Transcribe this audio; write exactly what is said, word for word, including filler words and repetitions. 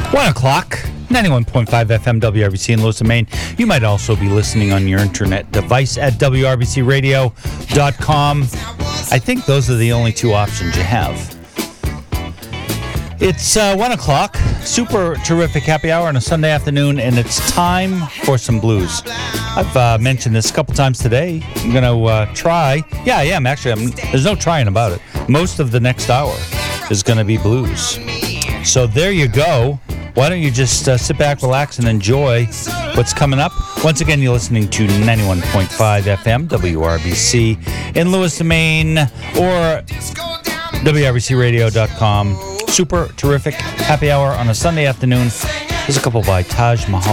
One o'clock, ninety-one point five F M W R B C in Lewis, Maine. You might also be listening on your internet device at W R B C radio dot com. I think those are the only two options you have. It's uh, one o'clock, super terrific happy hour on a Sunday afternoon, and it's time for some blues. I've uh, mentioned this a couple times today. I'm going to uh, try. Yeah, I am, actually. I'm, there's no trying about it. Most of the next hour is going to be blues. So there you go. Why don't you just uh, sit back, relax, and enjoy what's coming up. Once again, you're listening to ninety-one point five F M, W R B C in Lewis, Maine, or W R B C radio dot com. Super terrific happy hour on a Sunday afternoon. There's a couple by Taj Mahal.